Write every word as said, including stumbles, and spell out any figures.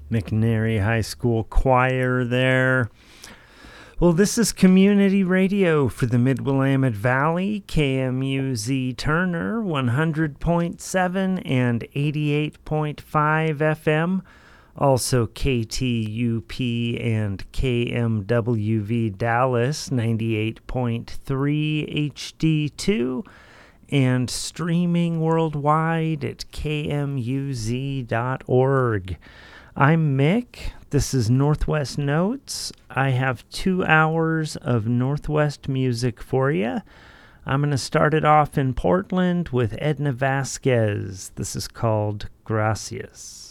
McNary High School Choir there. Well, this is community radio for the Mid-Willamette Valley, K M U Z Turner, one hundred point seven and eighty-eight point five F M. Also K T U P and K M W V Dallas, ninety-eight point three H D two. And streaming worldwide at K M U Z dot org. I'm Mick. This is Northwest Notes. I have two hours of Northwest music for you. I'm going to start it off in Portland with Edna Vasquez. This is called Gracias.